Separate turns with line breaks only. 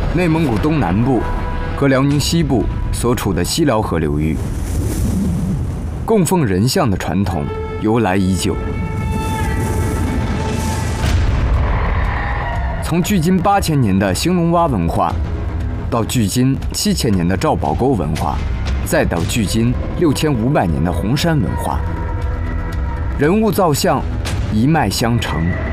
内蒙古东南部和辽宁西部所处的西辽河流域，供奉人像的传统由来已久。从距今8000年的兴隆洼文化，到距今7000年的赵堡沟文化，再到距今6500年的红山文化，人物造像一脉相承。